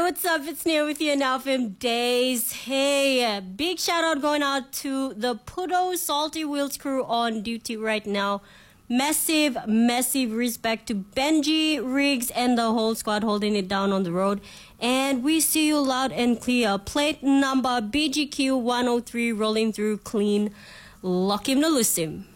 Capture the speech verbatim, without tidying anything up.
what's up? It's Nia with you in Alfim Days. Hey, uh, big shout out going out to the Pudo Salty Wheels crew on duty right now. Massive, massive respect to Benji, Riggs, and the whole squad holding it down on the road. And we see you loud and clear. Plate number B G Q one oh three rolling through clean. Lock him to loose him.